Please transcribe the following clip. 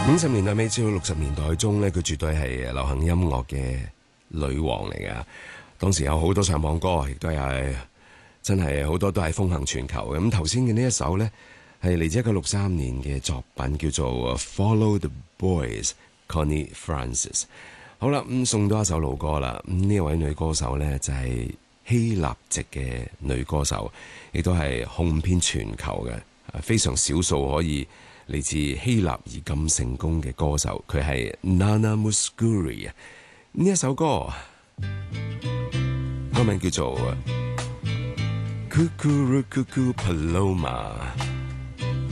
50年代尾至到60年代中咧，佢絕對係流行音樂嘅女王嚟噶。當時有好多上網歌，亦都係真係好多都係風行全球嘅。咁頭先嘅呢一首呢，係嚟自1963年嘅作品，叫做《Follow the Boys》，Connie Francis。好啦，送多一首老歌啦。呢位女歌手呢，就係希臘籍嘅女歌手，亦都係紅遍全球嘅，非常少數可以嚟自希臘而咁成功嘅歌手，佢係 Nana Mouskouri 啊！呢一首歌歌名叫做 Cuckoo Cuckoo Paloma。